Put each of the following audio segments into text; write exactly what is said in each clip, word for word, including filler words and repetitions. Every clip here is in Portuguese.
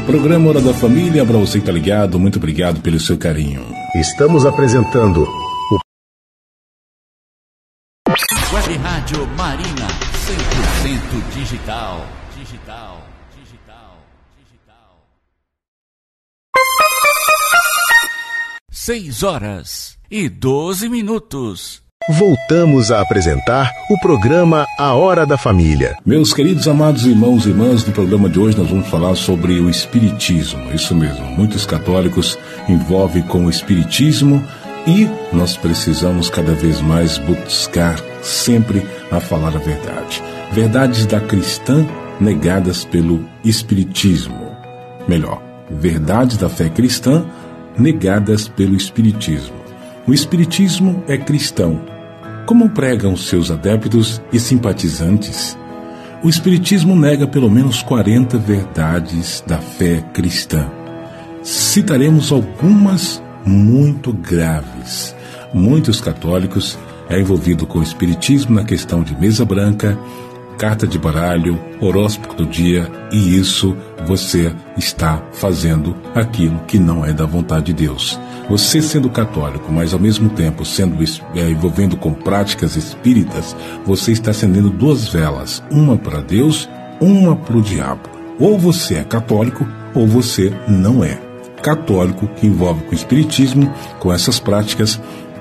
Programa Hora da Família, para você que tá ligado, muito obrigado pelo seu carinho. Estamos apresentando o Web Rádio Marina, cem por cento digital. Digital, digital, digital. Seis horas e doze minutos. Voltamos a apresentar o programa A Hora da Família. Meus queridos amados irmãos e irmãs, no programa de hoje nós vamos falar sobre o Espiritismo. Isso mesmo, muitos católicos envolvem com o Espiritismo e nós precisamos cada vez mais buscar sempre a falar a verdade. Verdades da cristã negadas pelo Espiritismo. Melhor, verdades da fé cristã negadas pelo Espiritismo. O Espiritismo é cristão. Como pregam seus adeptos e simpatizantes? O Espiritismo nega pelo menos quarenta verdades da fé cristã. Citaremos algumas muito graves. Muitos católicos é envolvido com o Espiritismo na questão de mesa branca, carta de baralho, horóscopo do dia, e isso você está fazendo aquilo que não é da vontade de Deus. Você sendo católico, mas ao mesmo tempo sendo é, envolvendo com práticas espíritas, você está acendendo duas velas, uma para Deus, uma para o diabo. Ou você é católico, ou você não é. Católico que envolve com o espiritismo, com essas práticas,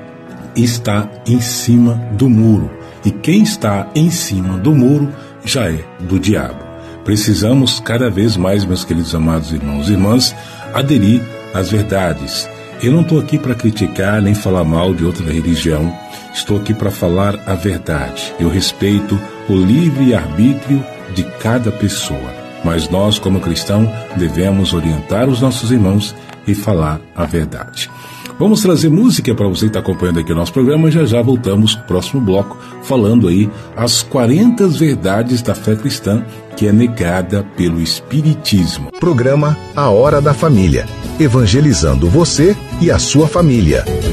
está em cima do muro. E quem está em cima do muro já é do diabo. Precisamos cada vez mais, meus queridos amados irmãos e irmãs, aderir às verdades. Eu não estou aqui para criticar nem falar mal de outra religião. Estou aqui para falar a verdade. Eu respeito o livre-arbítrio de cada pessoa. Mas nós, como cristãos, devemos orientar os nossos irmãos e falar a verdade. Vamos trazer música para você que está acompanhando aqui o nosso programa. Já já voltamos para o próximo bloco, falando aí as quarenta verdades da fé cristã que é negada pelo Espiritismo. Programa A Hora da Família, evangelizando você e a sua família.